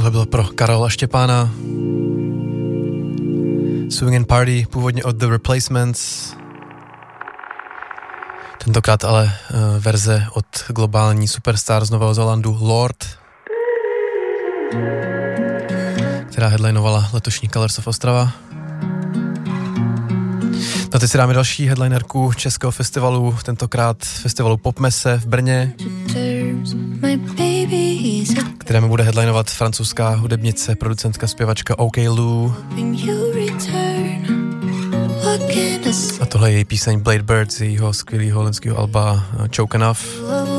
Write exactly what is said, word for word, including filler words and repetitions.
tohle bylo pro Karola Štěpána. Swing and Party, původně od The Replacements. Tentokrát ale uh, verze od globální superstar z Nového Zélandu Lorde, která headlinovala letošní Colors of Ostrava. No teď si dáme další headlinerku českého festivalu, tentokrát festivalu Popmesse v Brně, kterému bude headlinovat francouzská hudebnice, producentka, zpěvačka OK Lou. A tohle je její píseň Blade Bird z jejího skvělého holandského alba Choke Enough.